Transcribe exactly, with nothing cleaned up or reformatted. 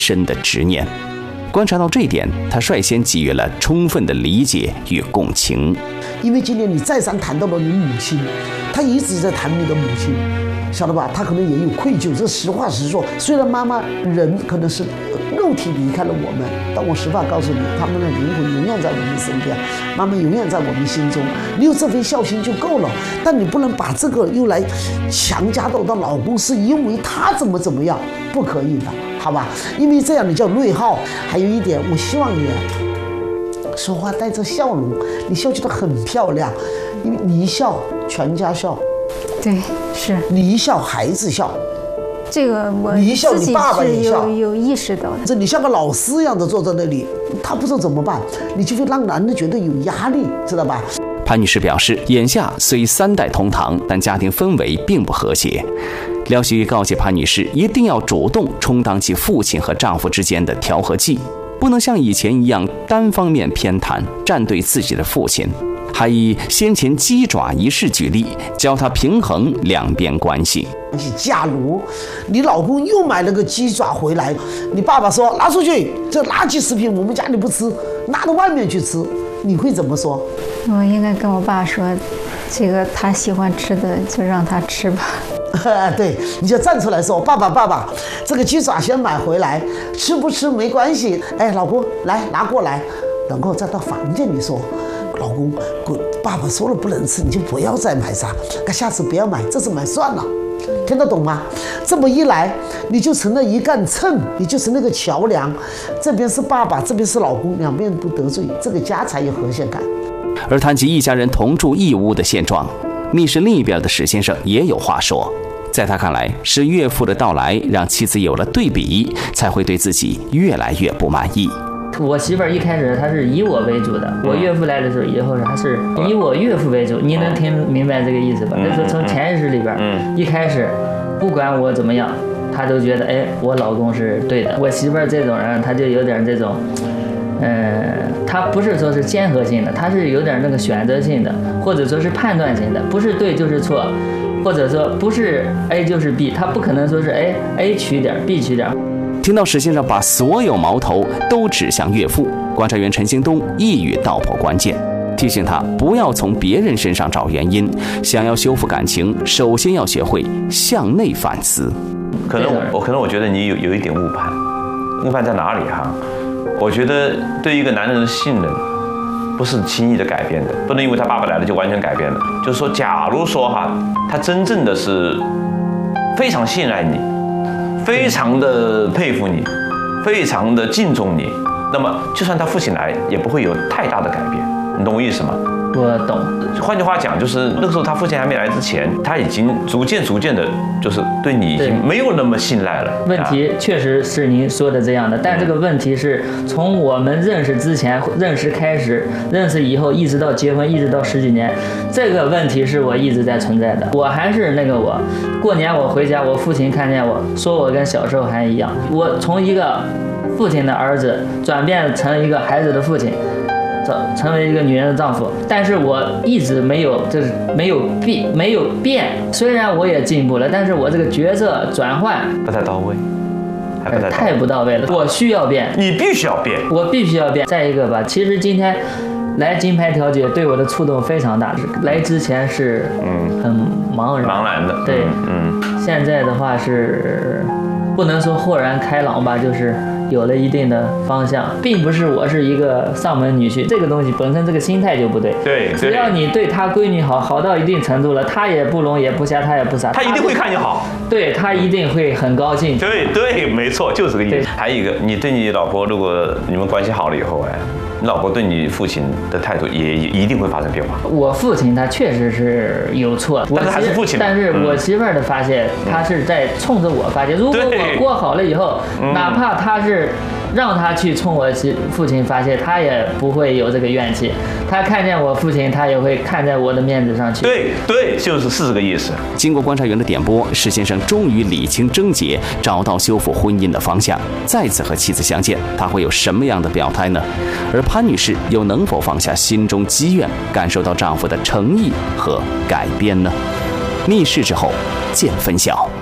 深的执念。观察到这一点，他率先给予了充分的理解与共情。 因为今天你再三谈到了你母亲，他一直在谈你的母亲，晓得吧？他可能也有愧疚，这实话实说。虽然妈妈人可能是肉体离开了我们，但我实话告诉你，他们的灵魂永远在我们身边，妈妈永远在我们心中。你有这份孝心就够了，但你不能把这个又来强加到我的老公，是因为他怎么怎么样，不可以的，好吧？因为这样你叫内耗。还有一点，我希望你说话带着笑容，你笑起来很漂亮，因为你一笑全家笑。 对，是你一笑孩子笑。 这个我你一笑你爸爸也笑， 有有意识到的。 这你像个老师一样的坐在那里，他不知道怎么办，你就会让男的觉得有压力，知道吧？ 潘女士表示，眼下虽三代同堂，但家庭氛围并不和谐。廖旭告诫潘女士，一定要主动充当其父亲和丈夫之间的调和剂，不能像以前一样单方面偏袒站队自己的父亲，还以先前鸡爪一事举例，教他平衡两边关系。 假如你老公又买了个鸡爪回来，你爸爸说拿出去，这垃圾食品我们家里不吃，拿到外面去吃，你会怎么说？ 我应该跟我爸说，这个他喜欢吃的就让他吃吧。 对，你就站出来说，爸爸爸爸，这个鸡爪先买回来，吃不吃没关系。哎，老公来拿过来，然后再到房间里说，老公，爸爸说了不能吃，你就不要再买啥，下次不要买，这次买算了。听得懂吗？这么一来，你就成了一杆秤，你就是那个桥梁，这边是爸爸，这边是老公，两边不得罪，这个家才有和谐感。 而谈及一家人同住一屋的现状，密室另一边的史先生也有话说。在他看来，是岳父的到来让妻子有了对比，才会对自己越来越不满意。 我媳妇儿一开始她是以我为主的，我岳父来的时候，以后还是以我岳父为主。你能听明白这个意思吧？那时候从潜意识里边，一开始不管我怎么样，她都觉得哎，我老公是对的。我媳妇儿这种人，她就有点这种，呃，她不是说是兼合性的，她是有点那个选择性的，或者说是判断性的，不是对就是错。或者说不是 A 就是 B， 他不可能说是 A A 取点 B 取点。 听到史先生把所有矛头都指向岳父，观察员陈兴东一语道破关键，提醒他不要从别人身上找原因，想要修复感情，首先要学会向内反思。 可能我可能我觉得你有有一点误判，误判在哪里哈？我觉得对一个男人的信任，不是轻易的改变的，不能因为他爸爸来了就完全改变了。就是说，假如说哈，他真正的是非常信赖你，非常的佩服你，非常的敬重你，那么就算他父亲来，也不会有太大的改变。你懂我意思吗？ 我懂。 换句话讲，就是那个时候他父亲还没来之前，他已经逐渐逐渐的，就是对你已经没有那么信赖了。 问题确实是您说的这样的，但这个问题是从我们认识之前、认识开始、认识以后，一直到结婚，一直到十几年，这个问题是我一直在存在的。我还是那个我，过年我回家，我父亲看见我说我跟小时候还一样，我从一个父亲的儿子转变成一个孩子的父亲。成为一个女人的丈夫，但是我一直没有，就是没有变，没有变。虽然我也进步了，但是我这个角色转换不太到位，还不太到位太不到位了。我需要变， 你必须要变， 我必须要变。再一个吧，其实今天来金牌调解对我的触动非常大。来之前是嗯很茫然， 茫然的， 对， 嗯， 现在的话是不能说豁然开朗吧，就是有了一定的方向，并不是我是一个上门女婿，这个东西本身这个心态就不对。 对， 只要你对他闺女好，好到一定程度了，他也不聋也不瞎，他也不傻， 他一定会看你好。 对，他一定会很高兴。 对对，没错，就是这个意思。还有一个，你对你老婆，如果你们关系好了以后，哎，你老婆对你父亲的态度也一定会发生变化。 我父亲他确实是有错， 但是还是父亲。 但是我媳妇儿的发泄，嗯、他是在冲着我发泄。如果我过好了以后，哪怕他是让他去冲我父亲发泄，他也不会有这个怨气。他看见我父亲，他也会看在我的面子上去。 对对，就是是这个意思。 经过观察员的点拨，史先生终于理清症结，找到修复婚姻的方向。再次和妻子相见，他会有什么样的表态呢？而潘女士又能否放下心中积怨，感受到丈夫的诚意和改变呢？密室之后见分晓。